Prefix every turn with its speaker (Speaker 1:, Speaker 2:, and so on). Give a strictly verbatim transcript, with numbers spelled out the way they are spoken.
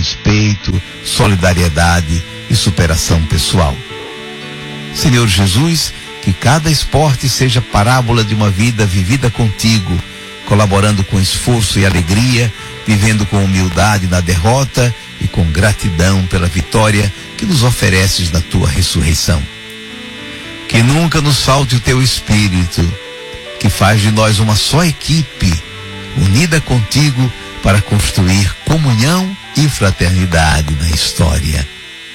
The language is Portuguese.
Speaker 1: respeito, solidariedade e superação pessoal. Senhor Jesus, que cada esporte seja parábola de uma vida vivida contigo, colaborando com esforço e alegria, vivendo com humildade na derrota e com gratidão pela vitória que nos ofereces na tua ressurreição. Que nunca nos falte o teu Espírito, que faz de nós uma só equipe, unida contigo para construir comunhão e fraternidade na história.